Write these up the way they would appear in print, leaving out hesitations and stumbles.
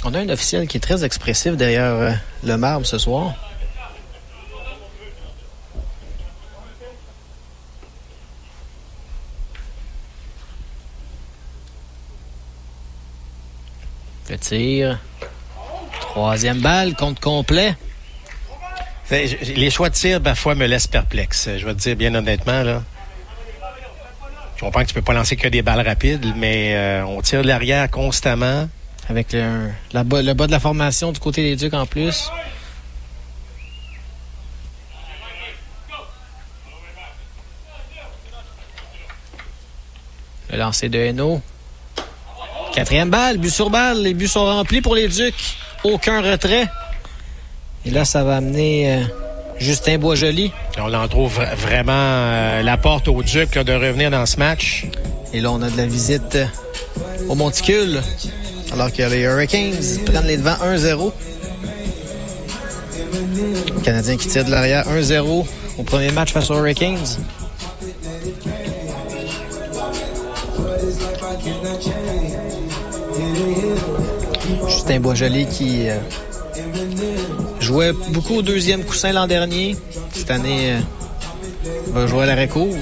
On a un officiel qui est très expressif derrière le marbre ce soir. Le tir. Troisième balle, compte complet. Les choix de tir, parfois, me laissent perplexe. Je vais te dire bien honnêtement, là. Je comprends que tu peux pas lancer que des balles rapides, mais on tire de l'arrière constamment. Avec le bas de la formation du côté des Ducs en plus. Le lancer de Hainaut. Quatrième balle, but sur balle. Les buts sont remplis pour les Ducs. Aucun retrait. Et là, ça va amener Justin Boisjoli. On en trouve vraiment la porte aux Ducs là, de revenir dans ce match. Et là, on a de la visite au Monticule. Alors que les Hurricanes prennent les devants 1-0. Le Canadien qui tire de l'arrière 1-0 au premier match face aux Hurricanes. Justin Boisjoli qui jouait beaucoup au deuxième coussin l'an dernier. Cette année, va jouer à l'arrêt-court.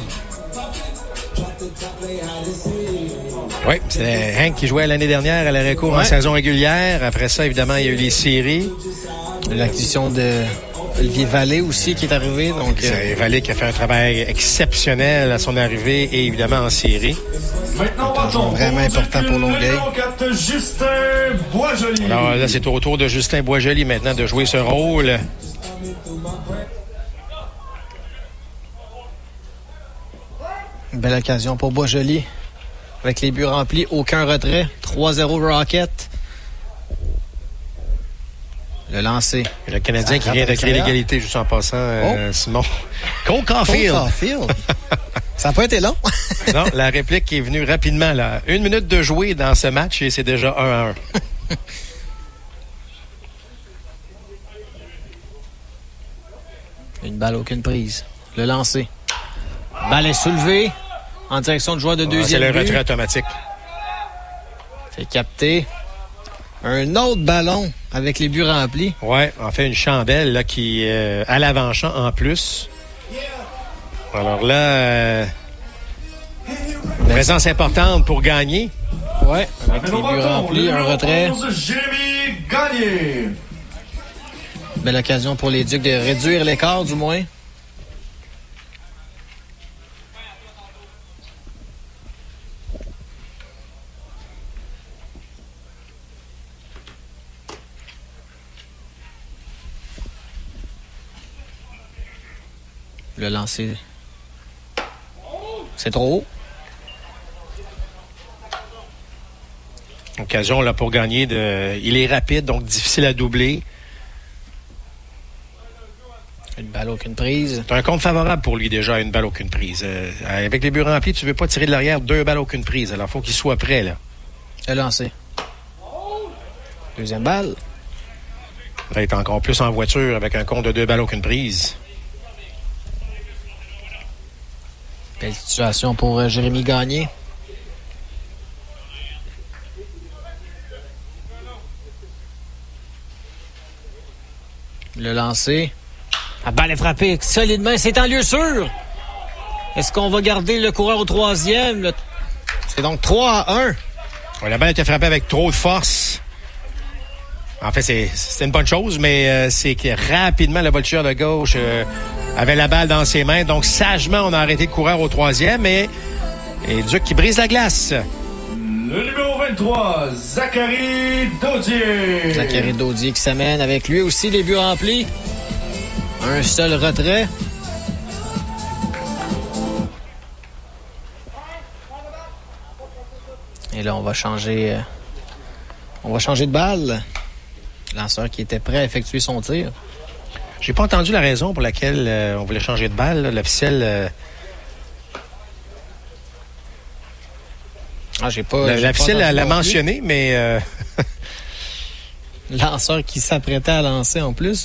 Oui, c'est Hank qui jouait l'année dernière à l'arrêt-court en saison régulière. Après ça, évidemment, il y a eu les séries. L'acquisition de Olivier Vallée aussi qui est arrivé. Donc, c'est Vallée qui a fait un travail exceptionnel à son arrivée et évidemment en série. Vraiment important pour Longueuil. Justin Boisjoli. Alors là, c'est au tour de Justin Boisjoli maintenant de jouer ce rôle. Une belle occasion pour Boisjoli. Avec les buts remplis, aucun retrait. 3-0 Rocket. Le lancer. Le Canadien qui vient de créer l'égalité juste en passant, Simon. Cole Caulfield. Ça n'a pas été long. Non, la réplique est venue rapidement, là. 1 minute de jouer dans ce match et c'est déjà 1-1. Une balle, aucune prise. Le lancer. Balle est soulevée en direction du joueur de deuxième but. C'est le retrait automatique. C'est capté. Un autre ballon avec les buts remplis. Ouais, en fait, une chandelle là, qui à l'avant-champ en plus. Alors là, présence importante pour gagner. Ouais, avec les buts remplis, un retrait. Jérémy Gagné. Belle occasion pour les Ducs de réduire l'écart, du moins. Le lancer. C'est trop haut. Occasion là, pour gagner. Il est rapide, donc difficile à doubler. Une balle, aucune prise. C'est un compte favorable pour lui déjà, une balle, aucune prise. Avec les buts remplis, tu ne veux pas tirer de l'arrière 2 balles, aucune prise. Alors, il faut qu'il soit prêt, là. Le lancer. Deuxième balle. Il va être encore plus en voiture avec un compte de 2 balles, aucune prise. Belle situation pour Jérémy Gagné. Le lancer. La balle est frappée solidement. C'est en lieu sûr. Est-ce qu'on va garder le coureur au troisième? C'est donc 3-1. Ouais, la balle a été frappée avec trop de force. En fait, c'est une bonne chose, mais c'est que rapidement, le voltigeur de gauche avait la balle dans ses mains. Donc, sagement, on a arrêté le coureur au troisième. Et Duc qui brise la glace. Le numéro 23, Zachary Daudier. Zachary Daudier qui s'amène avec lui aussi les buts remplis. Un seul retrait. Et là, on va changer de balle. Lanceur qui était prêt à effectuer son tir. J'ai pas entendu la raison pour laquelle on voulait changer de balle. Là. L'officiel... l'officiel l'a mentionné, mais... Lanceur qui s'apprêtait à lancer en plus.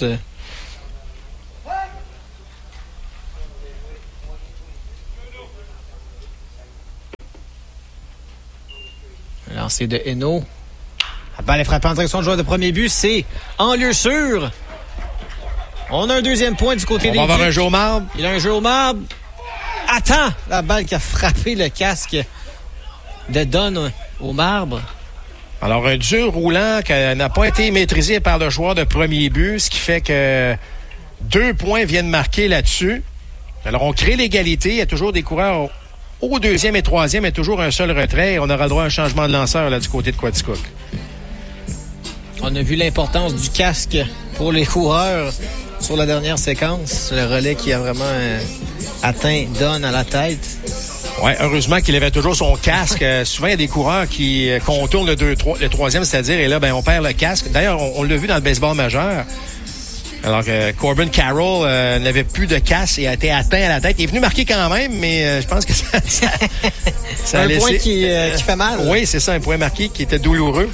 Lancé de Hainaut. La balle est frappée en direction du joueur de premier but. C'est en lieu sûr. On a un deuxième point du côté des On va avoir Ducs. un jeu au marbre. Il a un jeu au marbre. Attends! La balle qui a frappé le casque de Don au marbre. Alors, un dur roulant qui n'a pas été maîtrisé par le joueur de premier but, ce qui fait que 2 points viennent marquer là-dessus. Alors, on crée l'égalité. Il y a toujours des coureurs au deuxième et troisième, et toujours un seul retrait. Et on aura le droit à un changement de lanceur là, du côté de Quaticook. On a vu l'importance du casque pour les coureurs sur la dernière séquence. Le relais qui a vraiment atteint Don à la tête. Oui, heureusement qu'il avait toujours son casque. Souvent, il y a des coureurs qui contournent le troisième, c'est-à-dire, et là, on perd le casque. D'ailleurs, on l'a vu dans le baseball majeur. Alors que Corbin Carroll n'avait plus de casque et a été atteint à la tête. Il est venu marquer quand même, mais je pense que ça a un laissé... point qui fait mal. Oui, c'est ça, un point marqué qui était douloureux.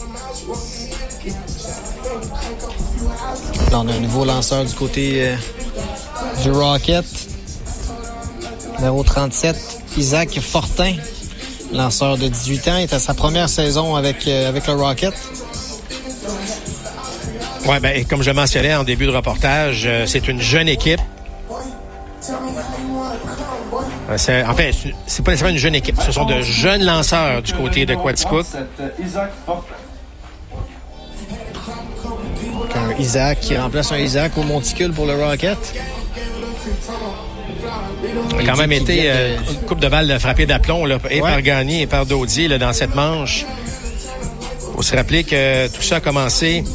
Là, on a un nouveau lanceur du côté du Rocket. Numéro 37, Isaac Fortin. Lanceur de 18 ans. Il est à sa première saison avec le Rocket. Oui, comme je mentionnais en début de reportage, c'est une jeune équipe. C'est pas nécessairement une jeune équipe. Ce sont de jeunes lanceurs du côté de Quaticook. Un Isaac qui remplace un Isaac au monticule pour le Rocket. Il a quand même été une coupe de balles frappée d'aplomb là, et par Gagné et par Daudier là, dans cette manche. Il faut se rappeler que tout ça a commencé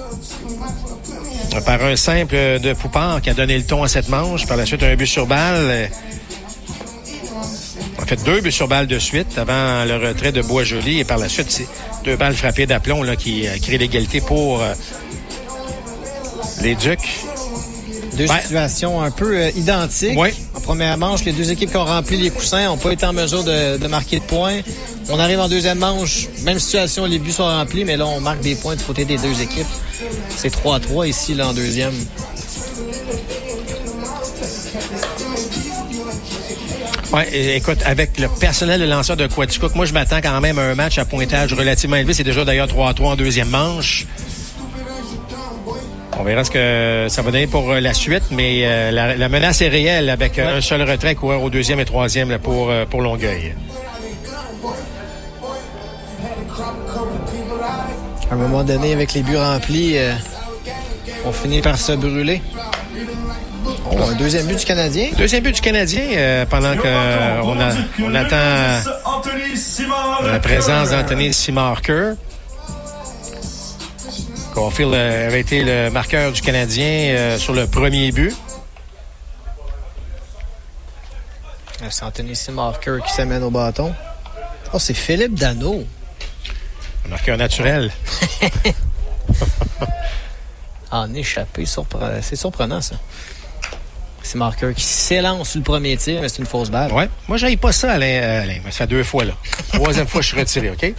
par un simple de Poupard qui a donné le ton à cette manche. Par la suite, un but sur balle. En fait, 2 buts sur balle de suite avant le retrait de Boisjoli. Et par la suite, c'est 2 balles frappées d'aplomb là, qui créent l'égalité pour les Ducs. Deux situations un peu identiques. Oui. En première manche, les deux équipes qui ont rempli les coussins n'ont pas été en mesure de marquer de points. On arrive en deuxième manche, même situation, les buts sont remplis, mais là, on marque des points du côté des deux équipes. C'est 3-3 ici, là, en deuxième. Oui, écoute, avec le personnel de lanceur de Quaticook, moi, je m'attends quand même à un match à pointage relativement élevé. C'est déjà d'ailleurs 3-3 en deuxième manche. On verra ce que ça va donner pour la suite, mais la menace est réelle avec un seul retrait coureur au deuxième et troisième là, pour Longueuil. À un moment donné, avec les buts remplis, on finit par se brûler. Un deuxième but du Canadien. Deuxième but du Canadien pendant qu'on attend la présence d'Anthony Simarker. Caulfield avait été le marqueur du Canadien sur le premier but. C'est Anthony Simarker qui s'amène au bâton. Oh, c'est Philippe Danault. Un marqueur naturel. En échappé, c'est surprenant, ça. Simarker qui s'élance sur le premier tir, mais c'est une fausse balle. Ouais. Moi, j'aille pas ça, Alain. Mais ça fait 2 fois, là. 3e fois, je suis retiré, OK?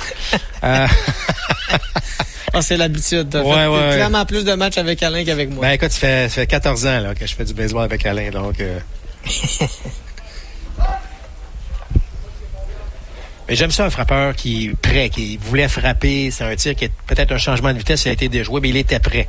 C'est l'habitude. T'as fait clairement plus de matchs avec Alain qu'avec moi. Écoute, ça fait 14 ans là, que je fais du baseball avec Alain, donc... Mais j'aime ça, un frappeur qui est prêt, qui voulait frapper. C'est un tir qui est peut-être un changement de vitesse, il a été déjoué, mais il était prêt.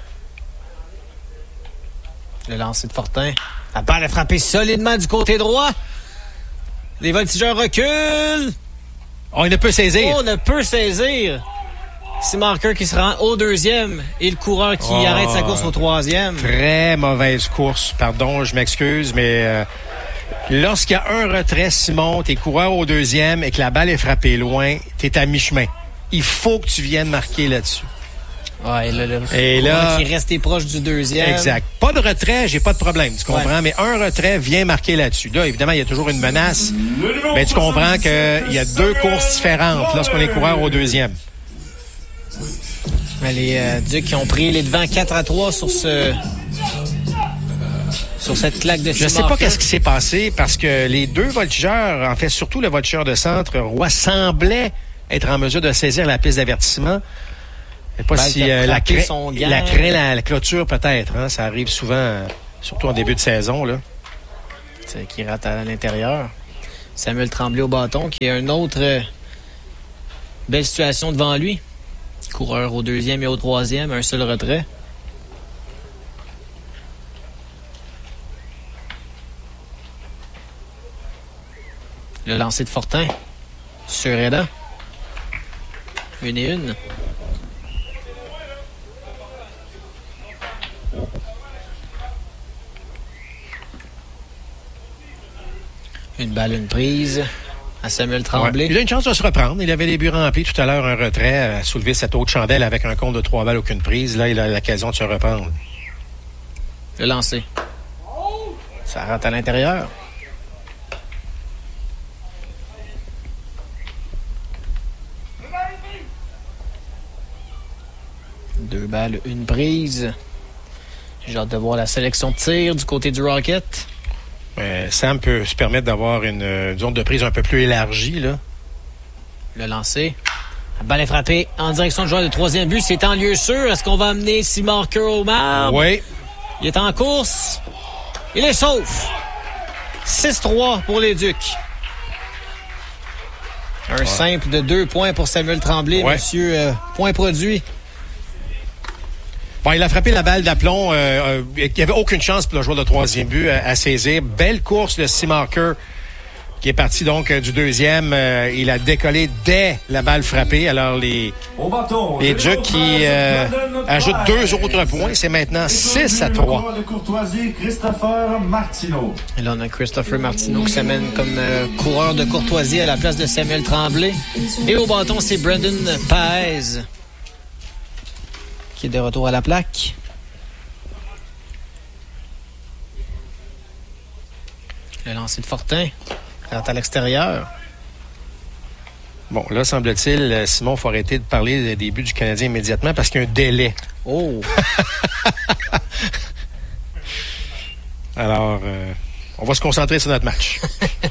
Le lancer de Fortin. La balle a frappé solidement du côté droit. Les voltigeurs reculent. On ne peut saisir. On ne peut saisir. Simarker qui se rend au deuxième et le coureur qui arrête sa course au troisième. Très mauvaise course. Pardon, je m'excuse, mais lorsqu'il y a un retrait, Simon, t'es coureur au deuxième et que la balle est frappée loin, t'es à mi-chemin. Il faut que tu viennes marquer là-dessus. Ouais, et là, qui est resté proche du deuxième. Exact. Pas de retrait, j'ai pas de problème, tu comprends? Ouais. Mais un retrait vient marquer là-dessus. Là, évidemment, il y a toujours une menace. Mais tu comprends qu'il y a 2 courses différentes lorsqu'on est coureur au deuxième. Mais les Ducs qui ont pris les devants 4-3 sur cette claque de Simarker. Je sais pas qu'est-ce qui s'est passé parce que les 2 voltigeurs, en fait, surtout le voltigeur de centre, Roy, semblait être en mesure de saisir la piste d'avertissement. Je sais pas si la clôture peut-être. Hein, ça arrive souvent, surtout en début de saison. Là. C'est qui rate à l'intérieur. Samuel Tremblay au bâton, qui a une autre belle situation devant lui. Coureur au deuxième et au troisième, un seul retrait. Le lancer de Fortin sur Reda. 1-1. Une balle, une prise à Samuel Tremblay. Ouais. Il a une chance de se reprendre. Il avait les buts remplis tout à l'heure, un retrait, à soulever cette autre chandelle avec un compte de 3 balles, aucune prise. Là, il a l'occasion de se reprendre. Le lancer. Ça rentre à l'intérieur. Deux balles, une prise. J'ai hâte de voir la sélection de tir du côté du Rocket. Sam peut se permettre d'avoir une zone de prise un peu plus élargie, là. Le lancer. La balle est frappée en direction du joueur de troisième but. C'est en lieu sûr. Est-ce qu'on va amener Simon Kerr au marbre? Oui. Il est en course. Il est sauf. 6-3 pour les Ducs. Un simple de 2 points pour Samuel Tremblay. Ouais. Monsieur, point produit. Bon, il a frappé la balle d'aplomb. Il n'y avait aucune chance pour le joueur de troisième but à saisir. Belle course de Seamarker qui est parti donc du deuxième. Il a décollé dès la balle frappée. Alors, les Ducs qui ajoutent 2 autres points. C'est maintenant 6-3. Et là, on a Christopher Martineau qui s'amène comme coureur de courtoisie à la place de Samuel Tremblay. Et au bâton, c'est Brendan Paez qui est de retour à la plaque. Le lancer de Fortin rentre à l'extérieur. Bon, là, semble-t-il, Simon, il faut arrêter de parler des débuts du Canadien immédiatement parce qu'il y a un délai. Oh! Alors, on va se concentrer sur notre match.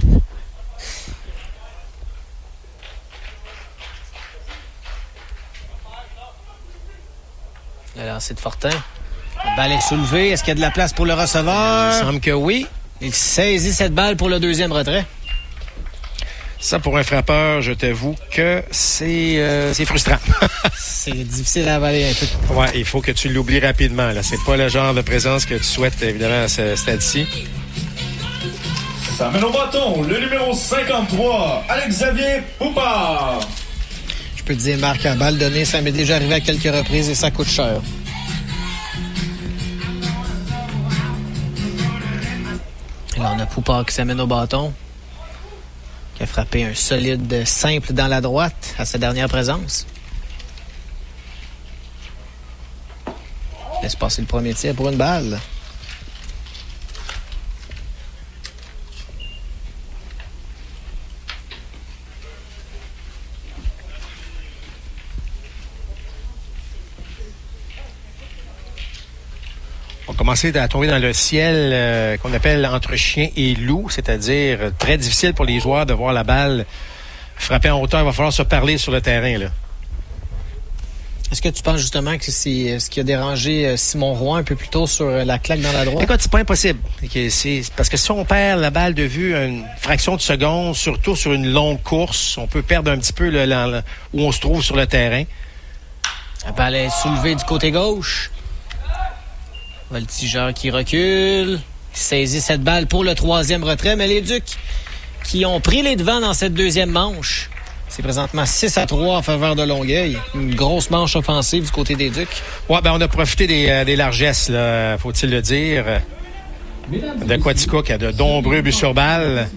Le lancer de Fortin. La balle est soulevée. Est-ce qu'il y a de la place pour le receveur? Il semble que oui. Il saisit cette balle pour le deuxième retrait. Ça, pour un frappeur, je t'avoue que c'est frustrant. C'est difficile à avaler un peu. Ouais, il faut que tu l'oublies rapidement. Là, c'est pas le genre de présence que tu souhaites, évidemment, à ce stade-ci. Ça mène au bâton, le numéro 53, Alex-Xavier Poupard. Je peux te dire, Marc, à balle donnée, ça m'est déjà arrivé à quelques reprises et ça coûte cher. Et là, on a Poupard qui s'amène au bâton, qui a frappé un solide simple dans la droite à sa dernière présence. Laisse passer le premier tir pour une balle. On commençait à tomber dans le ciel qu'on appelle entre chien et loup, c'est-à-dire très difficile pour les joueurs de voir la balle frapper en hauteur. Il va falloir se parler sur le terrain, là. Est-ce que tu penses justement que c'est ce qui a dérangé Simon Roy un peu plus tôt sur la claque dans la droite? Écoute, c'est pas impossible. C'est parce que si on perd la balle de vue une fraction de seconde, surtout sur une longue course, on peut perdre un petit peu où on se trouve sur le terrain. La balle est soulevée du côté gauche. Voltigeur qui recule, qui saisit cette balle pour le troisième retrait, mais les Ducs qui ont pris les devants dans cette deuxième manche. C'est présentement 6-3 en faveur de Longueuil. Une grosse manche offensive du côté des Ducs. Ouais, ben on a profité des largesses, là, faut-il le dire. De Quaticook qui a de nombreux buts sur balle.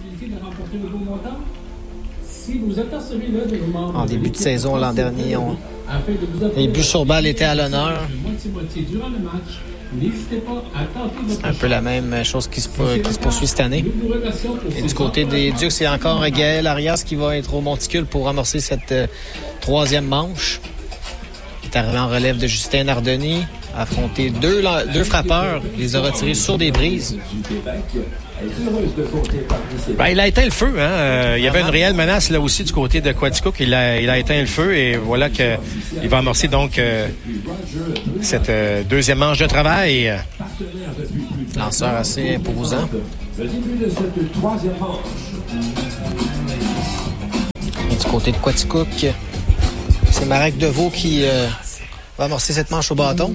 En début de saison l'an dernier, les buts sur balle étaient à l'honneur. C'est un peu la même chose qui se poursuit cette année. Et du côté des Ducs, c'est encore Gaël Arias qui va être au monticule pour amorcer cette troisième manche. Il est arrivé en relève de Justin Nardoni, a affronté deux frappeurs, il les a retirés sur des prises. Ben, il a éteint le feu, hein. Il y avait une réelle menace là aussi du côté de Quaticook. Il a éteint le feu et voilà qu'il va amorcer donc cette deuxième manche de travail. Lanceur assez imposant. Et du côté de Quaticook, C'est Marek Deveau qui va amorcer cette manche au bâton.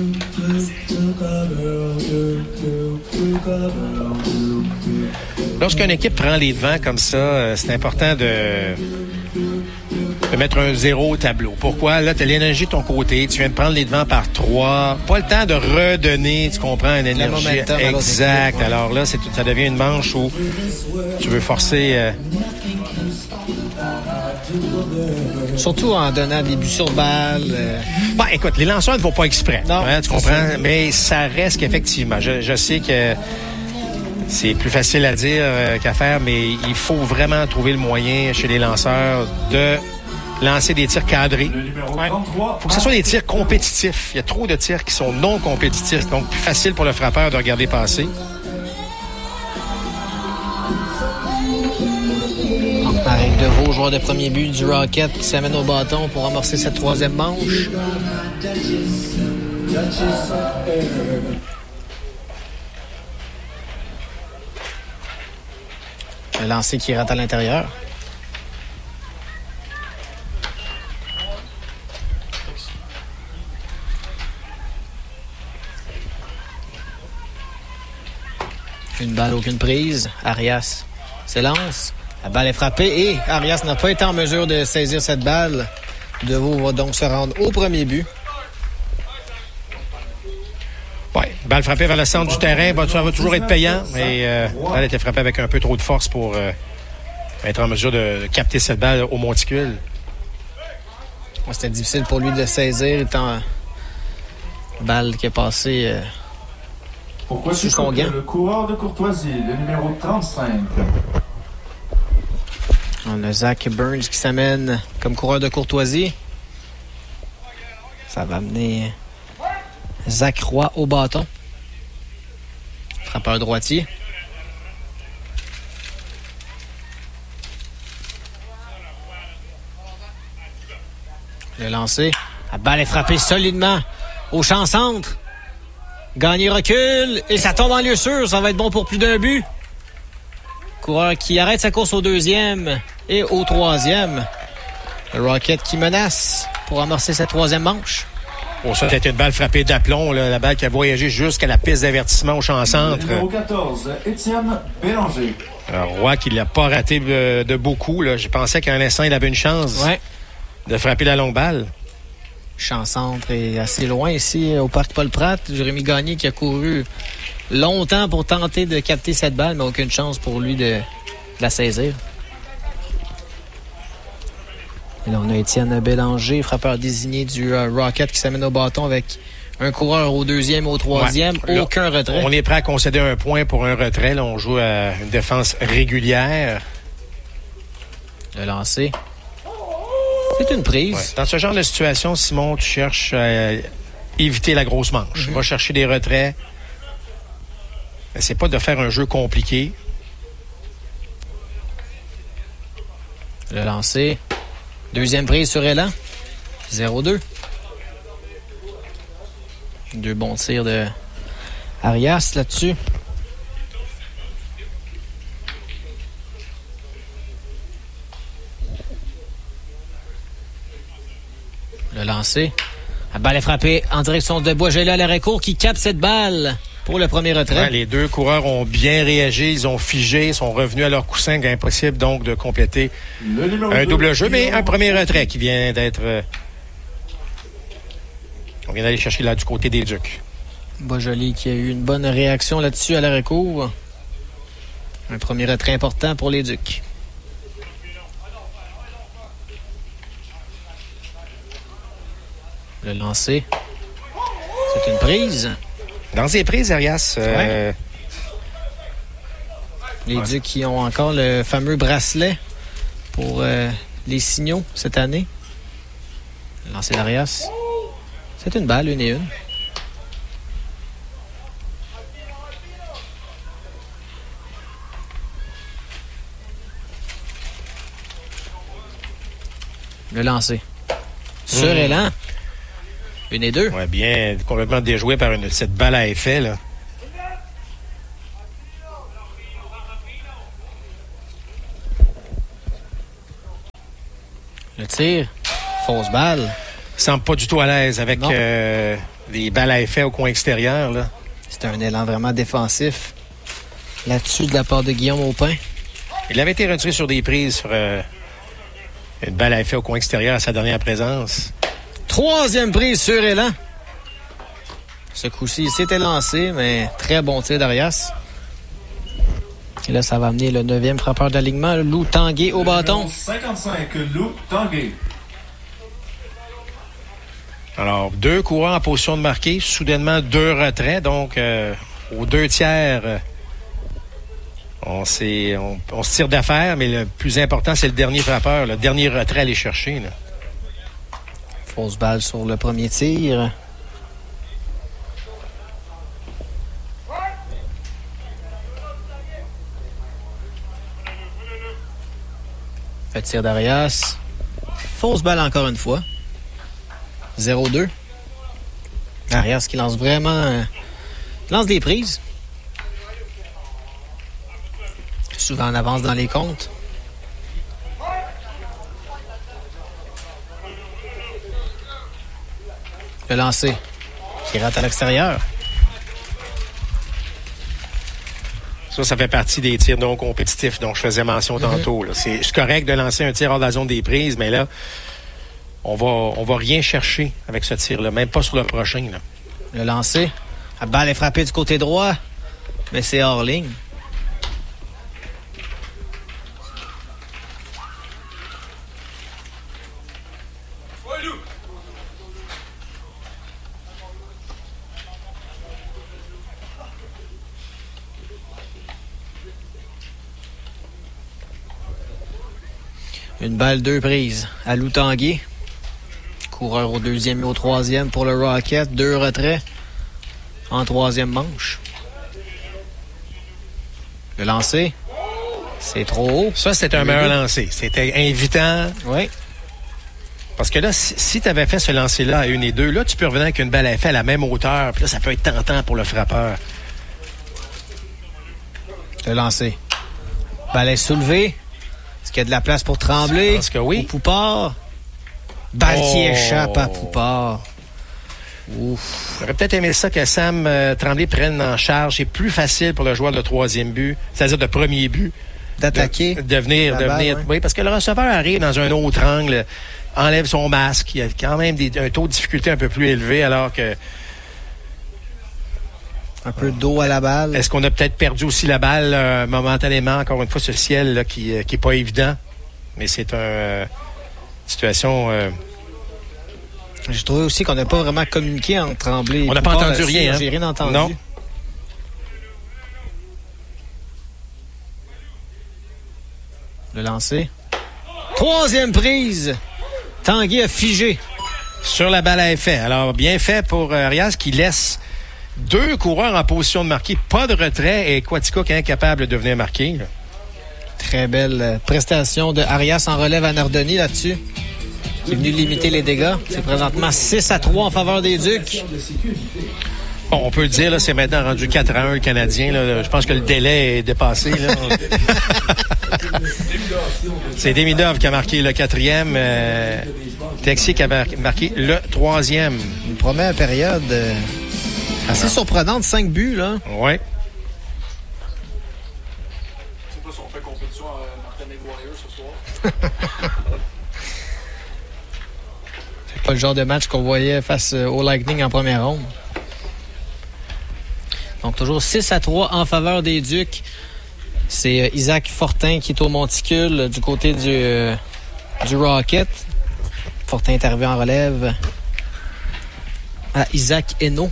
Lorsqu'une équipe prend les devants comme ça, c'est important de mettre un 0 au tableau. Pourquoi? Là, tu as l'énergie de ton côté. Tu viens de prendre les devants par 3. Pas le temps de redonner, tu comprends, une énergie. Exact. Ouais. Alors là, ça devient une manche où tu veux forcer... Surtout en donnant des buts sur balle. Bon, écoute, les lanceurs ne vont pas exprès. Non, tu comprends? Mais ça reste qu'effectivement, je sais que c'est plus facile à dire qu'à faire, mais il faut vraiment trouver le moyen chez les lanceurs de lancer des tirs cadrés. Il faut que ce soit des tirs compétitifs. Il y a trop de tirs qui sont non compétitifs, donc plus facile pour le frappeur de regarder passer. Marek Deveau, joueur de premier but du Rocket, qui s'amène au bâton pour amorcer cette troisième manche. Le lancer qui rate à l'intérieur. Une balle, aucune prise. Arias s'élance. La balle est frappée et Arias n'a pas été en mesure de saisir cette balle. Deveau va donc se rendre au premier but. Oui, balle frappée vers le centre du terrain. Ça va toujours être payant, mais elle a été frappée avec un peu trop de force pour être en mesure de capter cette balle au monticule. C'était difficile pour lui de saisir, étant balle qui est passée sous son gant. Le coureur de Courtoisie, le numéro 35. On a Zach Burns qui s'amène comme coureur de Courtoisie. Ça va amener Zach Roy au bâton. Frappeur droitier. Le lancer. La balle est frappée solidement au champ centre. Gagné recule et ça tombe en lieu sûr. Ça va être bon pour plus d'un but. Coureur qui arrête sa course au deuxième et au troisième. Le Rocket qui menace pour amorcer cette troisième manche. Bon, ça, c'était une balle frappée d'aplomb, là, la balle qui a voyagé jusqu'à la piste d'avertissement au champ centre. Numéro 14, Étienne Bélanger. Alors, Roy qui l'a pas raté de beaucoup. Là. Je pensais qu'à un instant, il avait une chance de frapper la longue balle. Champ centre est assez loin ici au Parc Paul-Pratt. Jérémy Gagné qui a couru longtemps pour tenter de capter cette balle, mais aucune chance pour lui de la saisir. Et là, on a Étienne Bélanger, frappeur désigné du Rocket, qui s'amène au bâton avec un coureur au deuxième, au troisième. Ouais. Aucun retrait. On est prêt à concéder un point pour un retrait. Là, on joue à une défense régulière. Le lancer. C'est une prise. Ouais. Dans ce genre de situation, Simon, tu cherches à éviter la grosse manche. Va chercher des retraits. Mais c'est pas de faire un jeu compliqué. Le lancer. Deuxième prise sur élan. 0-2. Deux bons tirs de Arias là-dessus. Le lancer. La balle est frappée en direction de Boisgela à l'arrêt-court qui capte cette balle pour le premier retrait. Ouais, les deux coureurs ont bien réagi, ils ont figé, ils sont revenus à leur coussin. Impossible donc de compléter un double jeu, mais un premier retrait qui vient d'être... On vient d'aller chercher là du côté des Ducs. Boisjoli qui a eu une bonne réaction là-dessus à l'arrêt-court. Un premier retrait important pour les Ducs. Le lancer. C'est une prise. Dans ses prises, Arias. Les Ducs qui ont encore le fameux bracelet pour les signaux cette année. Le lancer d'Arias. C'est une balle, 1-1. Le lancer. Sur élan. 1-2. Ouais, bien, complètement déjoué par cette balle à effet, là. Le tir. Fausse balle. Il semble pas du tout à l'aise avec les balles à effet au coin extérieur, là. C'était un élan vraiment défensif. Là-dessus, de la part de Guillaume Aupin. Il avait été retiré sur des prises sur une balle à effet au coin extérieur à sa dernière présence. 3e prise sur élan. Ce coup-ci, il s'était lancé, mais très bon tir d'Arias. Et là, ça va amener le 9e frappeur d'alignement, Lou Tanguay au bâton. 55, Lou Tanguay. Alors, 2 coureurs en position de marquer, soudainement 2 retraits, donc aux 2 tiers, on se tire d'affaire, mais le plus important, c'est le dernier frappeur, le dernier retrait à aller chercher, là. Fausse balle sur le premier tir. Fait tir d'Arias. Fausse balle encore une fois. 0-2. Arias qui lance vraiment... lance des prises. Souvent en avance dans les comptes. Le lancer qui rate à l'extérieur. Ça fait partie des tirs non compétitifs dont je faisais mention tantôt, là. C'est correct de lancer un tir hors de la zone des prises, mais là, on va rien chercher avec ce tir-là, même pas sur le prochain, là. Le lancer. La balle est frappée du côté droit, mais c'est hors ligne. Une balle, 2 prises à Lou Tanguay. Coureur au 2e et au 3e pour le Rocket. 2 retraits en 3e manche. Le lancer, c'est trop haut. Ça, c'était un meilleur lancer. C'était invitant. Oui. Parce que là, si tu avais fait ce lancer-là à 1 et 2, là, tu peux revenir avec une balle à effet à la même hauteur. Puis là, ça peut être tentant pour le frappeur. Le lancer. Balle est soulevée. Est-ce qu'il y a de la place pour Tremblay? Parce que oui. Poupard. Balle qui échappe à Poupard. Ouf. J'aurais peut-être aimé ça que Sam Tremblay prenne en charge. C'est plus facile pour le joueur de 3e but, c'est-à-dire de premier but. D'attaquer. De venir. Ouais. Oui, parce que le receveur arrive dans un autre angle, enlève son masque. Il y a quand même un taux de difficulté un peu plus élevé, alors que... Un peu d'eau à la balle. Est-ce qu'on a peut-être perdu aussi la balle momentanément? Encore une fois, ce ciel là, qui est pas évident. Mais c'est une situation... J'ai trouvé aussi qu'on n'a pas vraiment communiqué entre Tremblay et on n'a pas entendu rien. J'ai rien entendu. Non. Le lancer. 3e prise. Tanguay a figé. Sur la balle à effet. Alors, bien fait pour Arias qui laisse 2 coureurs en position de marquer. Pas de retrait et Quaticook est incapable de venir marquer, là. Très belle prestation de Arias en relève à Nardoni là-dessus. Qui est venu limiter les dégâts. C'est présentement 6-3 en faveur des Ducs. Bon, on peut le dire, là, c'est maintenant rendu 4-1 le Canadien. Là. Je pense que le délai est dépassé. Là. C'est Demidov qui a marqué le 4e. Texier qui a marqué le 3e. Une première période assez surprenante. 5 buts, là. Oui. Je sais pas si on fait compétition à Martin McGuire ce soir. C'est pas le genre de match qu'on voyait face au Lightning en première ronde. Donc, toujours 6-3 en faveur des Ducs. C'est Isaac Fortin qui est au monticule du côté du Rocket. Fortin est arrivé en relève à Isaac Hainaut.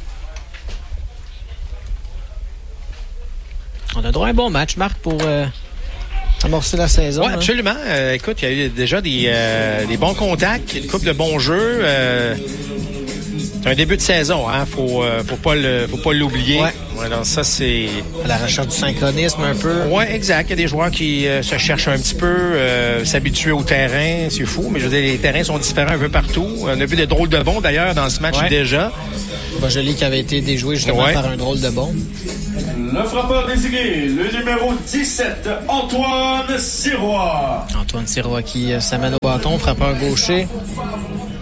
On a droit à un bon match, Marc, pour amorcer la saison. Oui, absolument. Écoute, il y a eu déjà des bons contacts, une couple de bons jeux. C'est un début de saison, hein. Faut pas l'oublier. Ouais. Alors ça, c'est... À la recherche du synchronisme un peu. Oui, exact. Il y a des joueurs qui se cherchent un petit peu, s'habituer au terrain. C'est fou, mais je veux dire, les terrains sont différents un peu partout. On a vu des drôles de bons, d'ailleurs, dans ce match déjà. Bojoli qui avait été déjoué justement par un drôle de bon. Le frappeur désigné, le numéro 17, Antoine Sirois. Antoine Sirois qui s'amène au bâton, frappeur gaucher.